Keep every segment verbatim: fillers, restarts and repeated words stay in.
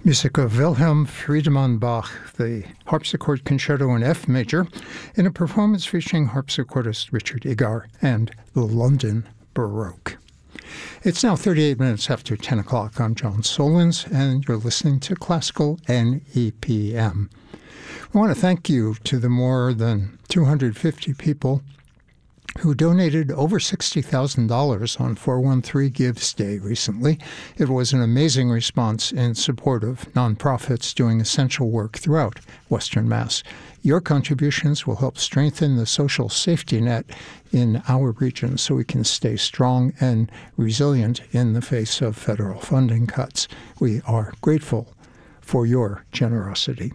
Music of Wilhelm Friedemann Bach, the harpsichord concerto in F major, in a performance featuring harpsichordist Richard Egar and the London Baroque. It's now thirty-eight minutes after ten o'clock. I'm John Solins, and you're listening to Classical N E P M. I want to thank you to the more than two hundred fifty people who donated over sixty thousand dollars on four one three Gives Day recently. It was an amazing response in support of nonprofits doing essential work throughout Western Mass. Your contributions will help strengthen the social safety net in our region so we can stay strong and resilient in the face of federal funding cuts. We are grateful for your generosity.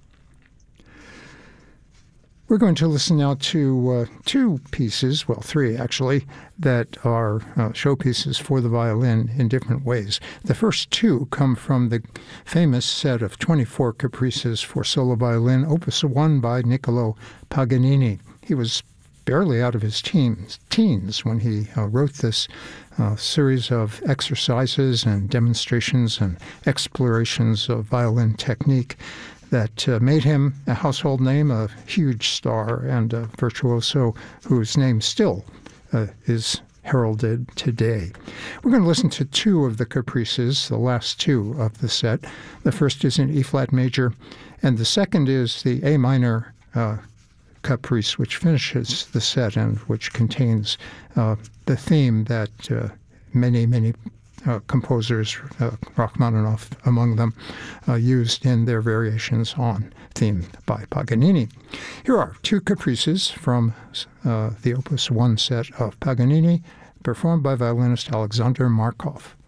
We're going to listen now to uh, two pieces, well, three actually, that are uh, showpieces for the violin in different ways. The first two come from the famous set of twenty-four caprices for solo violin, Opus one by Niccolò Paganini. He was barely out of his teens, teens when he uh, wrote this uh, series of exercises and demonstrations and explorations of violin technique that uh, made him a household name, a huge star, and a virtuoso whose name still uh, is heralded today. We're going to listen to two of the caprices, the last two of the set. The first is in E-flat major, and the second is the A minor uh, caprice, which finishes the set and which contains uh, the theme that uh, many, many Uh, composers, uh, Rachmaninoff among them, uh, used in their variations on theme by Paganini. Here are two caprices from uh, the Opus one set of Paganini, performed by violinist Alexander Markov.